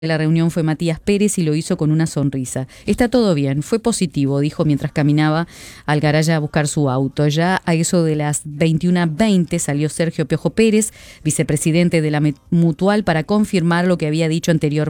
La reunión fue Matías Pérez y lo hizo con una sonrisa. Está todo bien, fue positivo, dijo mientras caminaba al garaje a buscar su auto. Ya a eso de las 21:20 salió Sergio Piojo Pérez, vicepresidente de la Mutual, para confirmar lo que había dicho anteriormente.